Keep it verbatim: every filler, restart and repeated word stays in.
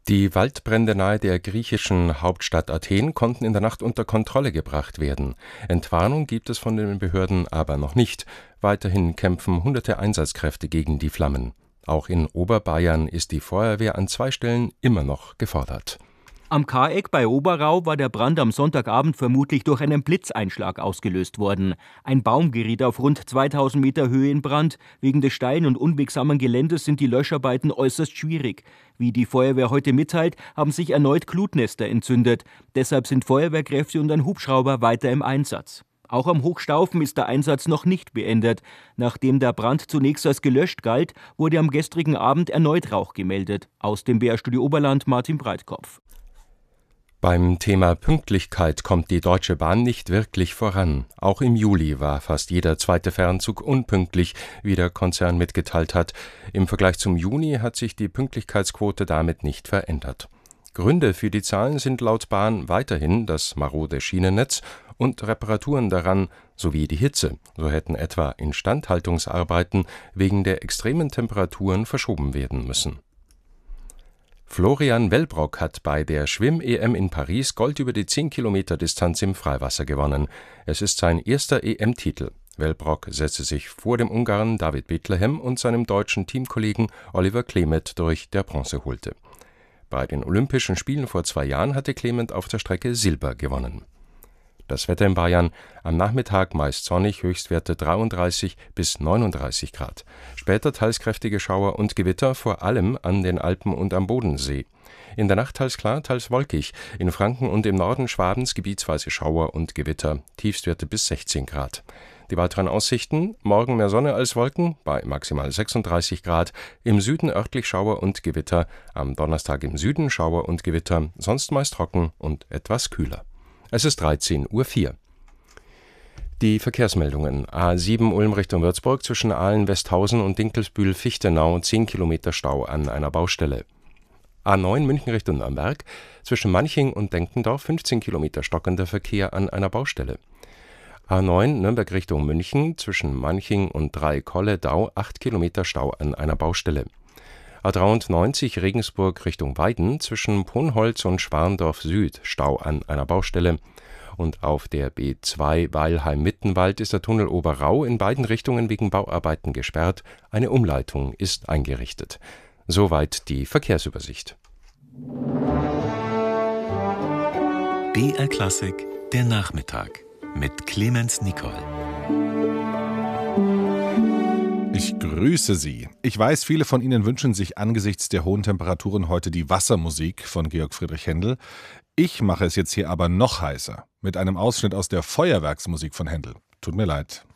Die Waldbrände nahe der griechischen Hauptstadt Athen konnten in der Nacht unter Kontrolle gebracht werden. Entwarnung gibt es von den Behörden aber noch nicht. Weiterhin kämpfen hunderte Einsatzkräfte gegen die Flammen. Auch in Oberbayern ist die Feuerwehr an zwei Stellen immer noch gefordert. Am Kareck bei Oberau war der Brand am Sonntagabend vermutlich durch einen Blitzeinschlag ausgelöst worden. Ein Baum geriet auf rund zweitausend Meter Höhe in Brand. Wegen des steilen und unwegsamen Geländes sind die Löscharbeiten äußerst schwierig. Wie die Feuerwehr heute mitteilt, haben sich erneut Glutnester entzündet. Deshalb sind Feuerwehrkräfte und ein Hubschrauber weiter im Einsatz. Auch am Hochstaufen ist der Einsatz noch nicht beendet. Nachdem der Brand zunächst als gelöscht galt, wurde am gestrigen Abend erneut Rauch gemeldet. Aus dem B R-Studio Oberland Martin Breitkopf. Beim Thema Pünktlichkeit kommt die Deutsche Bahn nicht wirklich voran. Auch im Juli war fast jeder zweite Fernzug unpünktlich, wie der Konzern mitgeteilt hat. Im Vergleich zum Juni hat sich die Pünktlichkeitsquote damit nicht verändert. Gründe für die Zahlen sind laut Bahn weiterhin das marode Schienennetz und Reparaturen daran sowie die Hitze. So hätten etwa Instandhaltungsarbeiten wegen der extremen Temperaturen verschoben werden müssen. Florian Wellbrock hat bei der Schwimm-E M in Paris Gold über die zehn Kilometer Distanz im Freiwasser gewonnen. Es ist sein erster E M-Titel. Wellbrock setzte sich vor dem Ungarn David Bethlehem und seinem deutschen Teamkollegen Oliver Klemet durch, der Bronze holte. Bei den Olympischen Spielen vor zwei Jahren hatte Klemet auf der Strecke Silber gewonnen. Das Wetter in Bayern: am Nachmittag meist sonnig, Höchstwerte dreiunddreißig bis neununddreißig Grad. Später teils kräftige Schauer und Gewitter, vor allem an den Alpen und am Bodensee. In der Nacht teils klar, teils wolkig. In Franken und im Norden Schwabens gebietsweise Schauer und Gewitter. Tiefstwerte bis sechzehn Grad. Die weiteren Aussichten: morgen mehr Sonne als Wolken bei maximal sechsunddreißig Grad. Im Süden örtlich Schauer und Gewitter. Am Donnerstag im Süden Schauer und Gewitter. Sonst meist trocken und etwas kühler. Es ist dreizehn Uhr vier. Die Verkehrsmeldungen: A sieben Ulm Richtung Würzburg zwischen Aalen-Westhausen und Dinkelsbühl-Fichtenau zehn Kilometer Stau an einer Baustelle. A neun München Richtung Nürnberg zwischen Manching und Denkendorf fünfzehn Kilometer stockender Verkehr an einer Baustelle. A neun Nürnberg Richtung München zwischen Manching und Drei-Kolle-Dau acht Kilometer Stau an einer Baustelle. A dreiundneunzig Regensburg Richtung Weiden zwischen Ponholz und Schwarndorf Süd Stau an einer Baustelle. Und auf der B zwei Weilheim-Mittenwald ist der Tunnel Oberrau in beiden Richtungen wegen Bauarbeiten gesperrt. Eine Umleitung ist eingerichtet. Soweit die Verkehrsübersicht. B R Klassik, der Nachmittag mit Clemens Nicol. Ich grüße Sie. Ich weiß, viele von Ihnen wünschen sich angesichts der hohen Temperaturen heute die Wassermusik von Georg Friedrich Händel. Ich mache es jetzt hier aber noch heißer mit einem Ausschnitt aus der Feuerwerksmusik von Händel. Tut mir leid.